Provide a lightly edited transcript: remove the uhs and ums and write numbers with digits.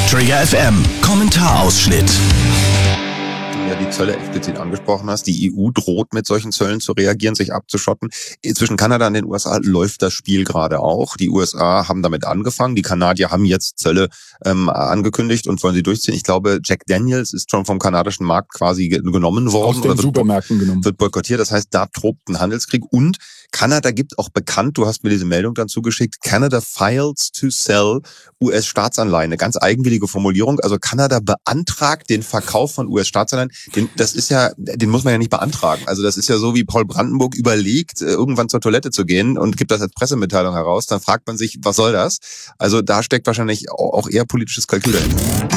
Trigger FM Kommentarausschnitt. Ja, die Zölle explizit angesprochen hast. Die EU droht mit solchen Zöllen zu reagieren, sich abzuschotten. Zwischen Kanada und den USA läuft das Spiel gerade auch. Die USA haben damit angefangen. Die Kanadier haben jetzt Zölle angekündigt und wollen sie durchziehen. Ich glaube, Jack Daniels ist schon vom kanadischen Markt quasi genommen worden. Aus den Supermärkten genommen. Wird boykottiert. Das heißt, da tobt ein Handelskrieg. Und Kanada gibt auch bekannt, du hast mir diese Meldung dann zugeschickt, Canada files to sell US-Staatsanleihen. Eine ganz eigenwillige Formulierung. Also Kanada beantragt den Verkauf von US-Staatsanleihen. Den muss man ja nicht beantragen. Also das ist ja so, wie Paul Brandenburg überlegt, irgendwann zur Toilette zu gehen und gibt das als Pressemitteilung heraus. Dann fragt man sich, was soll das? Also da steckt wahrscheinlich auch eher politisches Kalkül dahinter.